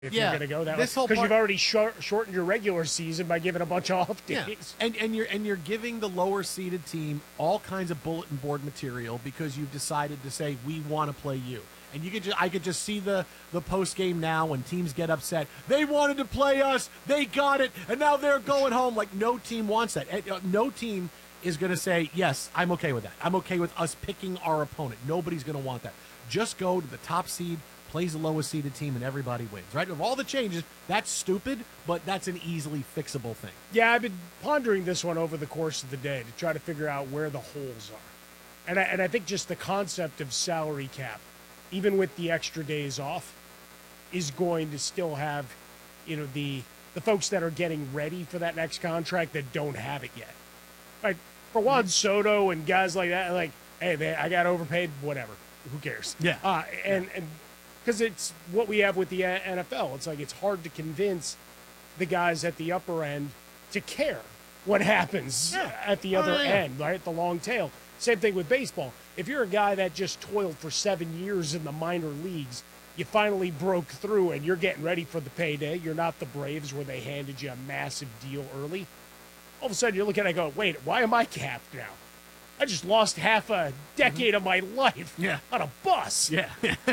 if you're going to go that way. Because you've already shortened your regular season by giving a bunch of off days. Yeah. And you're giving the lower seeded team all kinds of bulletin board material because you've decided to say we want to play you. And I could just see the post game now when teams get upset. They wanted to play us, they got it, and now they're going home. Like, no team wants that. No team is going to say, yes, I'm okay with that. I'm okay with us picking our opponent. Nobody's going to want that. Just go to the top seed, plays the lowest seeded team, and everybody wins, right? Of all the changes, that's stupid, but that's an easily fixable thing. Yeah, I've been pondering this one over the course of the day to try to figure out where the holes are. And I think just the concept of salary cap, even with the extra days off, is going to still have, the folks that are getting ready for that next contract that don't have it yet. Like, for Juan Soto and guys like that, like, hey, man, I got overpaid, whatever. Who cares? Yeah. And because it's what we have with the NFL. It's like it's hard to convince the guys at the upper end to care what happens at the other end, right? The long tail. Same thing with baseball. If you're a guy that just toiled for 7 years in the minor leagues, you finally broke through and you're getting ready for the payday. You're not the Braves where they handed you a massive deal early. All of a sudden you're looking at it and go, wait, why am I capped now? I just lost half a decade of my life on a bus. Yeah.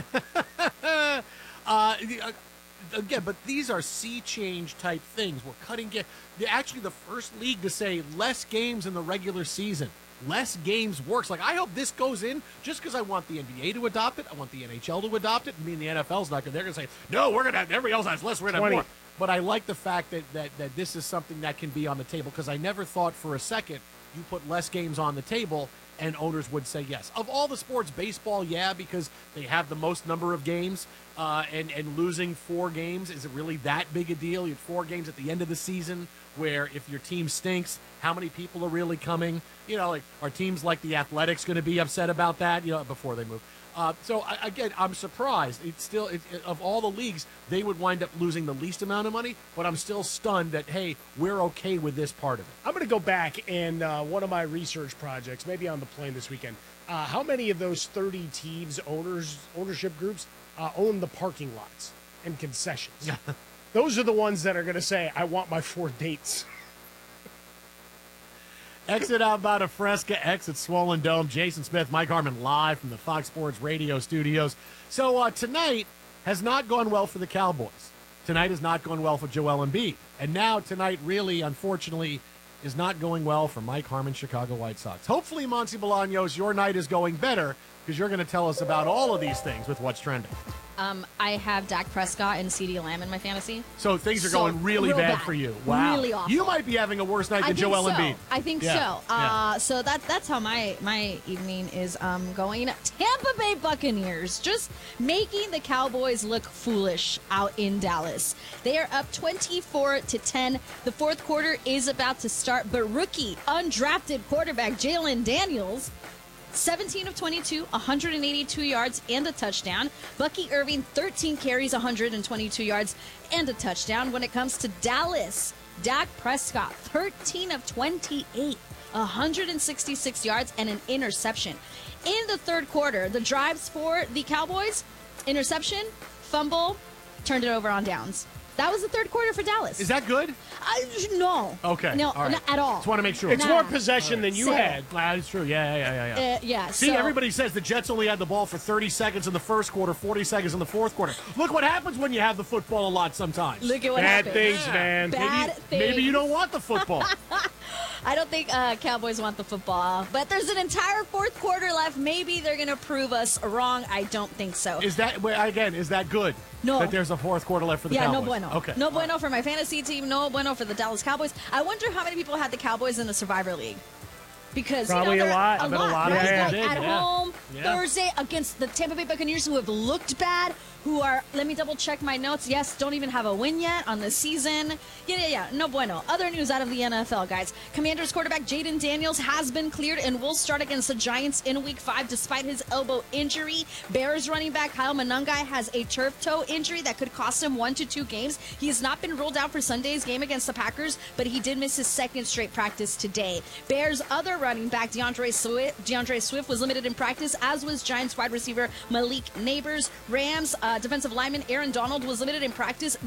Again, but these are sea change type things. We're cutting game. They're actually the first league to say less games in the regular season. Less games works. Like, I hope this goes in just because I want the NBA to adopt it. I want the NHL to adopt it. I mean, the NFL's not going to. They're going to say, no, we're going to have, everybody else has less, we're going to have more. But I like the fact that this is something that can be on the table because I never thought for a second you put less games on the table and owners would say yes. Of all the sports, baseball, because they have the most number of games, and losing 4 games, is it really that big a deal? You have 4 games at the end of the season where if your team stinks, how many people are really coming? Like, are teams like the Athletics going to be upset about that, before they move? So, again, I'm surprised. It's still, of all the leagues, they would wind up losing the least amount of money, but I'm still stunned that, hey, we're okay with this part of it. I'm going to go back and one of my research projects, maybe on the plane this weekend, how many of those 30 teams, ownership groups, own the parking lots and concessions? Those are the ones that are going to say, I want my 4 dates. Exit outbound of Fresca, exit Swollen Dome. Jason Smith, Mike Harmon live from the Fox Sports Radio studios. So tonight has not gone well for the Cowboys. Tonight has not gone well for Joel Embiid. And now tonight really, unfortunately, is not going well for Mike Harmon, Chicago White Sox. Hopefully, Monty Bolaños, your night is going better because you're going to tell us about all of these things with what's trending. I have Dak Prescott and CeeDee Lamb in my fantasy. So things are going really bad for you. Wow. Really awful. You might be having a worse night than Joel Embiid. I think so. So that's how my evening is going. Tampa Bay Buccaneers just making the Cowboys look foolish out in Dallas. They are up 24-10. The fourth quarter is about to start, but rookie undrafted quarterback Jalen Daniels, 17 of 22, 182 yards and a touchdown. Bucky Irving, 13 carries, 122 yards and a touchdown. When it comes to Dallas, Dak Prescott, 13 of 28, 166 yards and an interception. In the third quarter, the drives for the Cowboys, interception, fumble, turned it over on downs. That was the third quarter for Dallas. Is that good? No. Okay. No, all right. Not at all. Just want to make sure. It's more possession than you had. That's true. Yeah. See, everybody says the Jets only had the ball for 30 seconds in the first quarter, 40 seconds in the fourth quarter. Look what happens when you have the football a lot sometimes. Look at what Bad happens. things, man. Bad things. Maybe you don't want the football. I don't think Cowboys want the football, but there's an entire fourth quarter left. Maybe they're going to prove us wrong. I don't think so. Is that good? No. That there's a fourth quarter left for the Cowboys? Yeah, no bueno. Okay. No bueno for my fantasy team. No bueno for the Dallas Cowboys. I wonder how many people had the Cowboys in the Survivor League. Because probably a lot. A lot. Right? At home Thursday against the Tampa Bay Buccaneers, who have looked bad, who are, let me double check my notes. Yes, don't even have a win yet on the season. Yeah. No bueno. Other news out of the NFL, guys. Commanders quarterback Jaden Daniels has been cleared and will start against the Giants in Week 5 despite his elbow injury. Bears running back Kyle Monangai has a turf toe injury that could cost him 1 to 2 games. He has not been ruled out for Sunday's game against the Packers, but he did miss his second straight practice today. Bears' other running back DeAndre Swift was limited in practice, as was Giants wide receiver Malik Neighbors. Rams Defensive lineman Aaron Donald was limited in practice